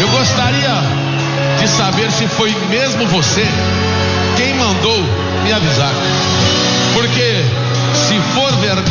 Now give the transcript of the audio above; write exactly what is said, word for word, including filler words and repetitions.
Eu gostaria de saber se foi mesmo você quem mandou me avisar. Porque se for verdade,